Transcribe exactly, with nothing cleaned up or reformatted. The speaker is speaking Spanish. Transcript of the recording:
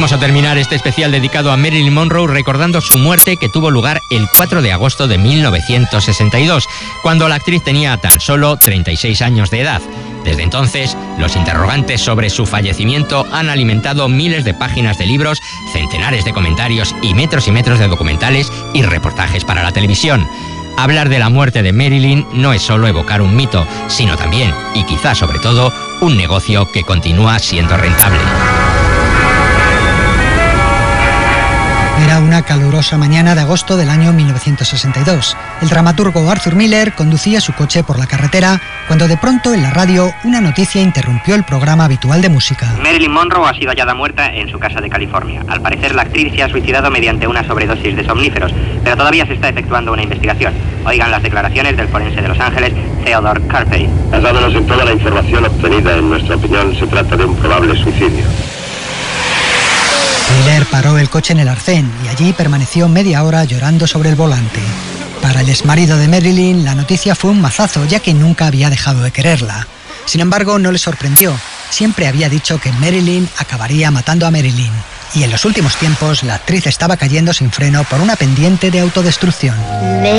Vamos a terminar este especial dedicado a Marilyn Monroe recordando su muerte, que tuvo lugar el cuatro de agosto de mil novecientos sesenta y dos, cuando la actriz tenía tan solo treinta y seis años de edad. Desde entonces, los interrogantes sobre su fallecimiento han alimentado miles de páginas de libros, centenares de comentarios y metros y metros de documentales y reportajes para la televisión. Hablar de la muerte de Marilyn no es solo evocar un mito, sino también, y quizás sobre todo, un negocio que continúa siendo rentable. Era una calurosa mañana de agosto del año mil novecientos sesenta y dos. El dramaturgo Arthur Miller conducía su coche por la carretera cuando de pronto en la radio una noticia interrumpió el programa habitual de música. Marilyn Monroe ha sido hallada muerta en su casa de California. Al parecer la actriz se ha suicidado mediante una sobredosis de somníferos, pero todavía se está efectuando una investigación. Oigan las declaraciones del forense de Los Ángeles, Theodore Carpey. Basándonos en toda la información obtenida, en nuestra opinión se trata de un probable suicidio. Miller paró el coche en el arcén y allí permaneció media hora llorando sobre el volante. Para el exmarido de Marilyn, la noticia fue un mazazo, ya que nunca había dejado de quererla. Sin embargo, no le sorprendió. Siempre había dicho que Marilyn acabaría matando a Marilyn. Y en los últimos tiempos, la actriz estaba cayendo sin freno por una pendiente de autodestrucción.